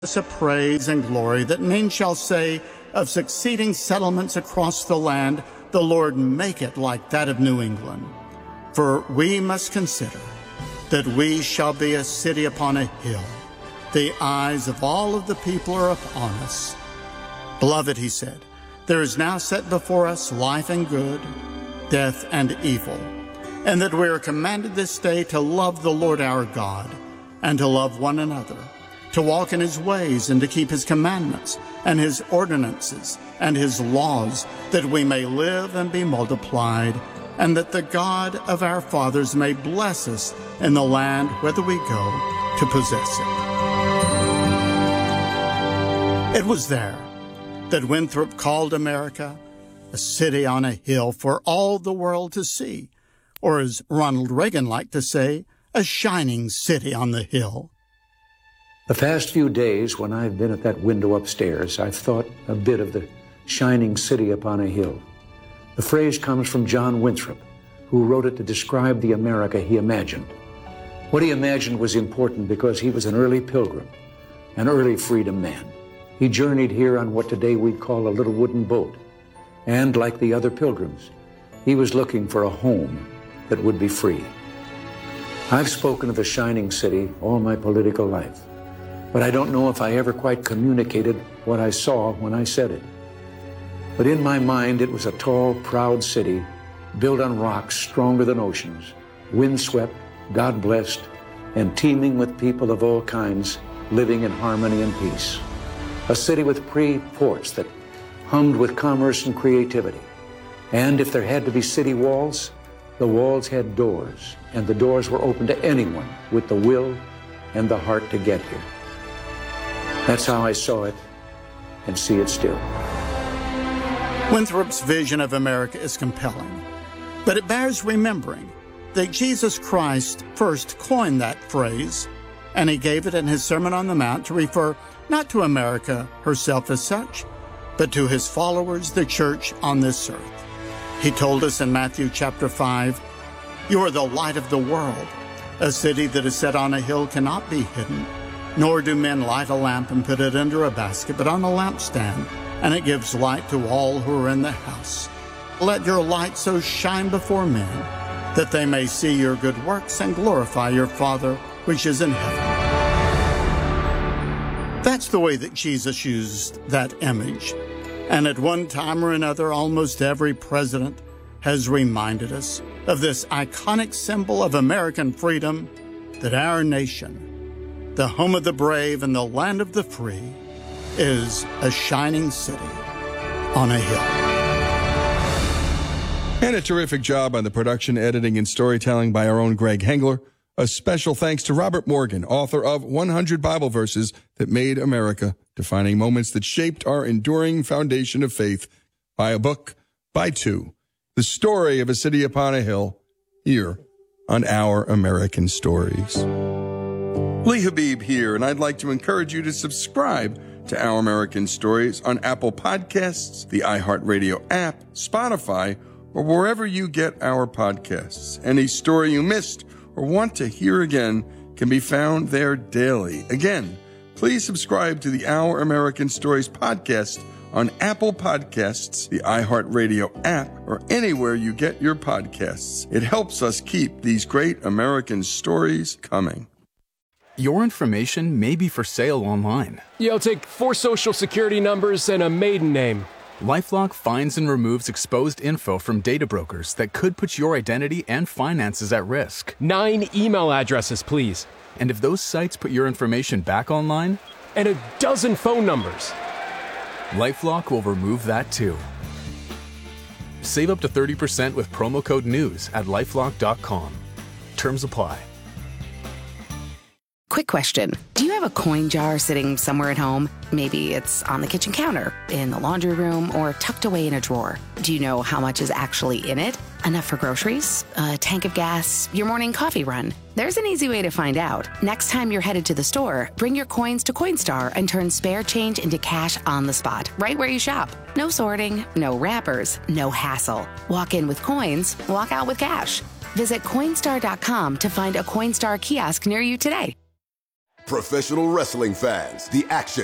a praise and glory that men shall say of succeeding settlements across the land, the Lord make it like that of New England. For we must consider that we shall be a city upon a hill. The eyes of all of the people are upon us. Beloved, he said, there is now set before us life and good, death and evil, and that we are commanded this day to love the Lord our God and to love one another, to walk in his ways and to keep his commandments and his ordinances and his laws, that we may live and be multiplied, and that the God of our fathers may bless us in the land whither we go to possess it. It was there that Winthrop called America a city on a hill for all the world to see, or as Ronald Reagan liked to say, a shining city on the hill. The past few days, when I've been at that window upstairs, I've thought a bit of the shining city upon a hill. The phrase comes from John Winthrop, who wrote it to describe the America he imagined. What he imagined was important because he was an early pilgrim, an early freedom man. He journeyed here on what today we'd call a little wooden boat. And like the other pilgrims, he was looking for a home that would be free. I've spoken of the shining city all my political life, but I don't know if I ever quite communicated what I saw when I said it. But in my mind, it was a tall, proud city built on rocks stronger than oceans, windswept, God-blessed, and teeming with people of all kinds living in harmony and peace. A city with free ports that hummed with commerce and creativity. And if there had to be city walls, the walls had doors, and the doors were open to anyone with the will and the heart to get here. That's how I saw it and see it still. Winthrop's vision of America is compelling, but it bears remembering that Jesus Christ first coined that phrase, and he gave it in his Sermon on the Mount to refer not to America herself as such, but to his followers, the church on this earth. He told us in Matthew chapter 5, "You are the light of the world. A city that is set on a hill cannot be hidden, nor do men light a lamp and put it under a basket, but on a lampstand, and it gives light to all who are in the house. Let your light so shine before men, that they may see your good works and glorify your Father which is in heaven." That's the way that Jesus used that image. And at one time or another, almost every president has reminded us of this iconic symbol of American freedom, that our nation, the home of the brave and the land of the free, is a shining city on a hill. And a terrific job on the production, editing, and storytelling by our own Greg Hengler. A special thanks to Robert Morgan, author of 100 Bible Verses That Made America, defining moments that shaped our enduring foundation of faith. Buy a book, buy two. The story of a city upon a hill, here on Our American Stories. Lee Habib here, and I'd like to encourage you to subscribe to Our American Stories on Apple Podcasts, the iHeartRadio app, Spotify, or wherever you get our podcasts. Any story you missed or want to hear again can be found there daily. Again, please subscribe to the Our American Stories podcast on Apple Podcasts, the iHeartRadio app, or anywhere you get your podcasts. It helps us keep these great American stories coming. Your information may be for sale online. Yeah, I'll take 4 social security numbers and a maiden name. LifeLock finds and removes exposed info from data brokers that could put your identity and finances at risk. 9 email addresses, please. And if those sites put your information back online? And a dozen phone numbers. LifeLock will remove that too. Save up to 30% with promo code NEWS at LifeLock.com. Terms apply. Quick question. Do you have a coin jar sitting somewhere at home? Maybe it's on the kitchen counter, in the laundry room, or tucked away in a drawer. Do you know how much is actually in it? Enough for groceries? A tank of gas? Your morning coffee run? There's an easy way to find out. Next time you're headed to the store, bring your coins to Coinstar and turn spare change into cash on the spot, right where you shop. No sorting, no wrappers, no hassle. Walk in with coins, walk out with cash. Visit Coinstar.com to find a Coinstar kiosk near you today. Professional wrestling fans, the action